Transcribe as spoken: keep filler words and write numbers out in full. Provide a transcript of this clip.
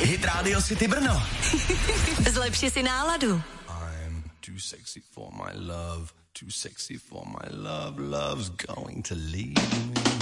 Hit Radio City Brno. Zlepši si náladu. I'm too sexy for my love, too sexy for my love, love's going to leave me.